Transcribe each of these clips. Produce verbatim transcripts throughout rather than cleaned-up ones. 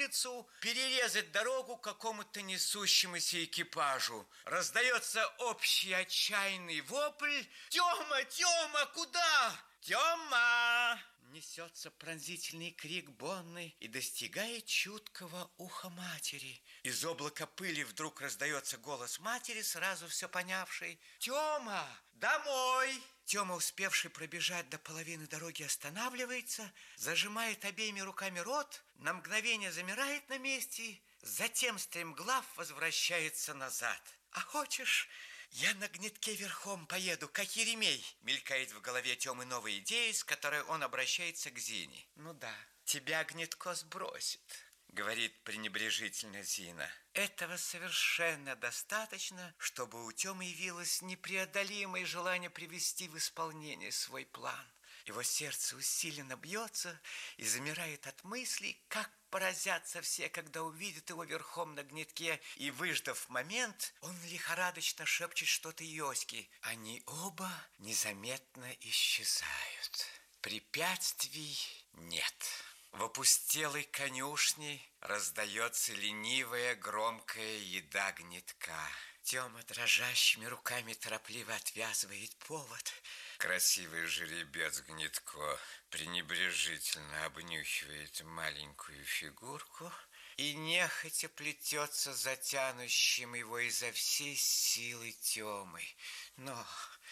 улицу, перерезать дорогу какому-то несущемуся экипажу. Раздается общий отчаянный вопль: «Тёма, Тёма, куда? Тёма!» Несется пронзительный крик Бонны и достигает чуткого уха матери. Из облака пыли вдруг раздается голос матери, сразу все понявшей: «Тёма, домой!» Тёма, успевший пробежать до половины дороги, останавливается, зажимает обеими руками рот, на мгновение замирает на месте, затем стремглав возвращается назад. «А хочешь, я на гнетке верхом поеду, как Еремей?» Мелькает в голове Тёмы новая идея, с которой он обращается к Зине. «Ну да, тебя гнетко сбросит», говорит пренебрежительно Зина. Этого совершенно достаточно, чтобы у Тёмы явилось непреодолимое желание привести в исполнение свой план. Его сердце усиленно бьется и замирает от мыслей, как поразятся все, когда увидят его верхом на гнетке, и, выждав момент, он лихорадочно шепчет что-то Йоське. Они оба незаметно исчезают. Препятствий нет. В опустелой конюшне раздается ленивая громкая еда гнетка. Тёма дрожащими руками торопливо отвязывает повод. Красивый жеребец Гнетко пренебрежительно обнюхивает маленькую фигурку и нехотя плетется за тянущим его изо всей силы Тёмой. Но,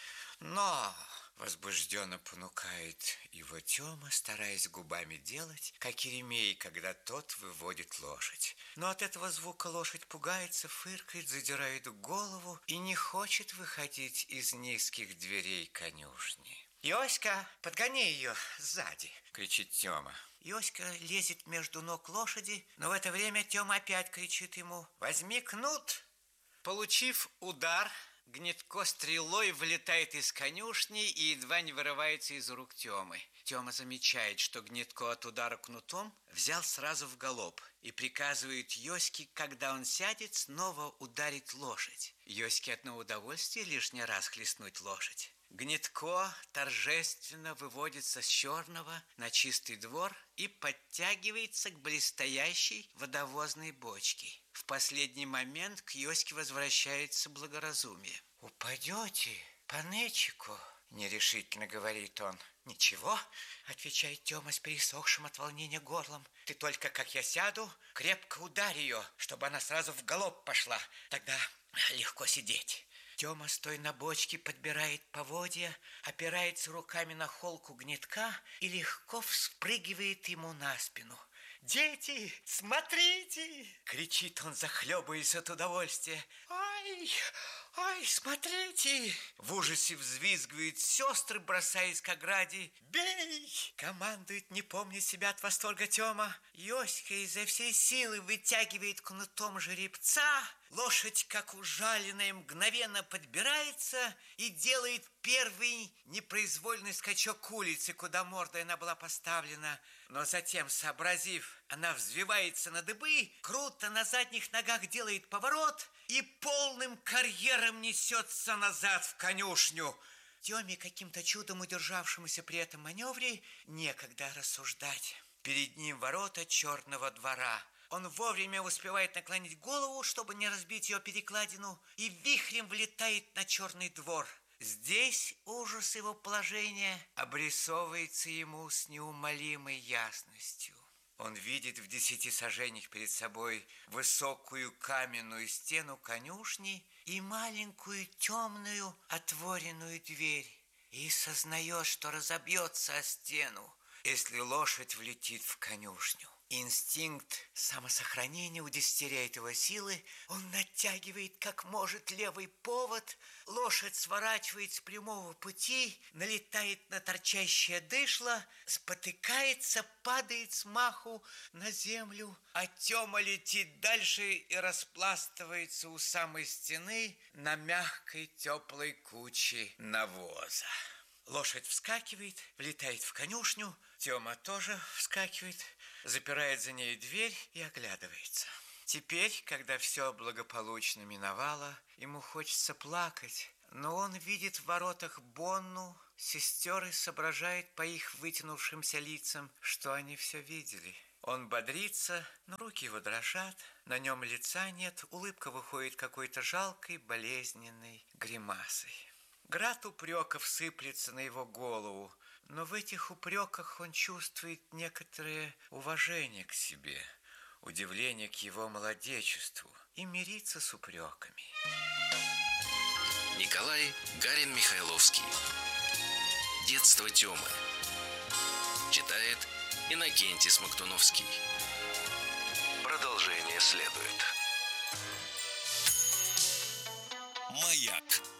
но... Возбужденно понукает его Тёма, стараясь губами делать, как Еремей, когда тот выводит лошадь. Но от этого звука лошадь пугается, фыркает, задирает голову и не хочет выходить из низких дверей конюшни. «Йоська, подгони ее сзади!» – кричит Тёма. Йоська лезет между ног лошади, но в это время Тёма опять кричит ему: «Возьми кнут!» Получив удар, Гнетко стрелой вылетает из конюшни и едва не вырывается из рук Тёмы. Тёма замечает, что Гнетко от удара кнутом взял сразу в галоп и приказывает Йоське, когда он сядет, снова ударить лошадь. Йоське одно удовольствие лишний раз хлестнуть лошадь. Гнетко торжественно выводится с черного на чистый двор и подтягивается к блестящей водовозной бочке. В последний момент к Йоське возвращается благоразумие. «Упадете по нычику?» – нерешительно говорит он. «Ничего», – отвечает Тёма с пересохшим от волнения горлом. «Ты только, как я сяду, крепко ударь ее, чтобы она сразу в галоп пошла. Тогда легко сидеть». Тёма, стоя на бочке, подбирает поводья, опирается руками на холку Гнетка и легко вспрыгивает ему на спину. «Дети, смотрите!» – кричит он, захлебываясь от удовольствия. «Ай, ай, смотрите!» В ужасе взвизгивают сестры, бросаясь к ограде. «Бей!» – командует, не помня себя от восторга Тёма. Йоська изо всей силы вытягивает кнутом жеребца. Лошадь, как ужаленная, мгновенно подбирается и делает первый непроизвольный скачок к улице, куда мордой она была поставлена. Но затем, сообразив, она взвивается на дыбы, круто на задних ногах делает поворот и полным карьером несется назад в конюшню. Тёме, каким-то чудом удержавшемуся при этом маневре, некогда рассуждать. Перед ним ворота черного двора. Он вовремя успевает наклонить голову, чтобы не разбить ее перекладину, и вихрем влетает на черный двор. Здесь ужас его положения обрисовывается ему с неумолимой ясностью. Он видит в десяти сажениях перед собой высокую каменную стену конюшни и маленькую темную отворенную дверь, и сознает, что разобьется о стену, если лошадь влетит в конюшню. Инстинкт самосохранения удестеряет его силы. Он натягивает как может левый повод. Лошадь сворачивает с прямого пути, налетает на торчащее дышло, спотыкается, падает с маху на землю. А Тёма летит дальше и распластывается у самой стены на мягкой теплой куче навоза. Лошадь вскакивает, влетает в конюшню. Тёма тоже вскакивает, запирает за ней дверь и оглядывается. Теперь, когда все благополучно миновало, ему хочется плакать, но он видит в воротах Бонну, сестер и соображает по их вытянувшимся лицам, что они все видели. Он бодрится, но руки его дрожат, на нем лица нет, улыбка выходит какой-то жалкой, болезненной гримасой. Град упреков сыплется на его голову, но в этих упреках он чувствует некоторое уважение к себе, удивление к его молодечеству и мирится с упреками. Николай Гарин-Михайловский. Детство Тёмы. Читает Иннокентий Смоктуновский. Продолжение следует. Маяк.